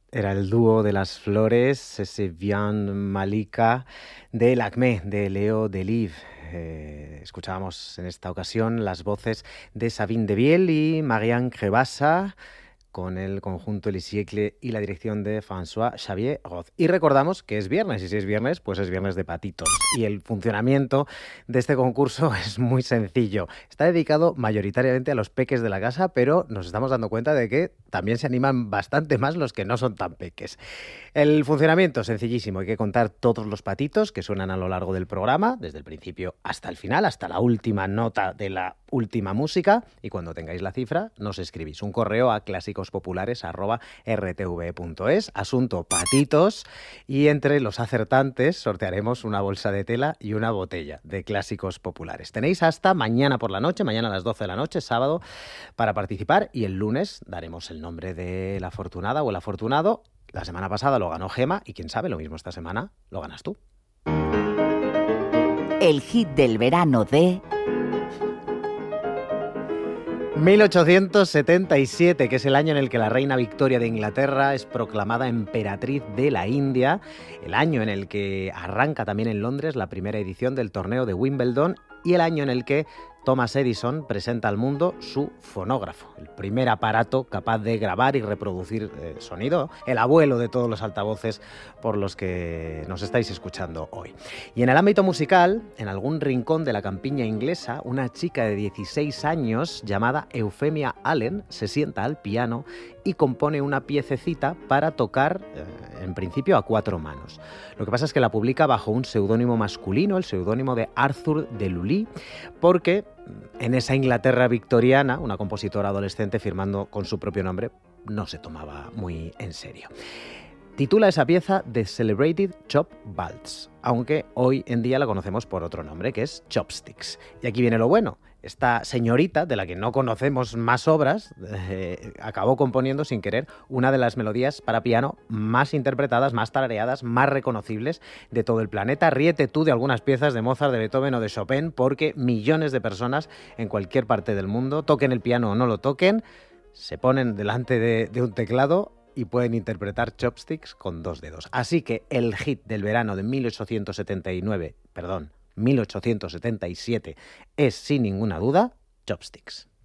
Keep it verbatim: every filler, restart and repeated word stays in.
Era el dúo de las flores, ese Bien Malika de Lakmé, de Leo Delibes. Eh, escuchábamos en esta ocasión las voces de Sabine Devielle y Marianne Crevassa, con el conjunto El Siecle y la dirección de François Xavier Roth. Y recordamos que es viernes, y si es viernes, pues es viernes de patitos. Y el funcionamiento de este concurso es muy sencillo. Está dedicado mayoritariamente a los peques de la casa, pero nos estamos dando cuenta de que también se animan bastante más los que no son tan peques. El funcionamiento es sencillísimo. Hay que contar todos los patitos que suenan a lo largo del programa, desde el principio hasta el final, hasta la última nota de la última música. Y cuando tengáis la cifra, nos escribís un correo a clásicos.populares arroba r t v punto es, asunto patitos, y entre los acertantes sortearemos una bolsa de tela y una botella de Clásicos Populares. Tenéis hasta mañana por la noche, mañana a las doce de la noche, sábado, para participar, y el lunes daremos el nombre de la afortunada o el afortunado. La semana pasada lo ganó Gema y quién sabe, lo mismo esta semana lo ganas tú. El hit del verano de mil ochocientos setenta y siete, que es el año en el que la reina Victoria de Inglaterra es proclamada emperatriz de la India, el año en el que arranca también en Londres la primera edición del torneo de Wimbledon y el año en el que Thomas Edison presenta al mundo su fonógrafo, el primer aparato capaz de grabar y reproducir eh, sonido, el abuelo de todos los altavoces por los que nos estáis escuchando hoy. Y en el ámbito musical, en algún rincón de la campiña inglesa, una chica de dieciséis años llamada Euphemia Allen se sienta al piano y compone una piececita para tocar, eh, en principio, a cuatro manos. Lo que pasa es que la publica bajo un seudónimo masculino, el seudónimo de Arthur de Lully, porque en esa Inglaterra victoriana, una compositora adolescente firmando con su propio nombre no se tomaba muy en serio. Titula esa pieza The Celebrated Chop Waltz, aunque hoy en día la conocemos por otro nombre, que es Chopsticks. Y aquí viene lo bueno. Esta señorita, de la que no conocemos más obras, eh, acabó componiendo sin querer una de las melodías para piano más interpretadas, más tarareadas, más reconocibles de todo el planeta. Ríete tú de algunas piezas de Mozart, de Beethoven o de Chopin, porque millones de personas en cualquier parte del mundo, toquen el piano o no lo toquen, se ponen delante de, de un teclado y pueden interpretar Chopsticks con dos dedos. Así que el hit del verano de mil ochocientos setenta y nueve, perdón, mil ochocientos setenta y siete es sin ninguna duda Chopsticks.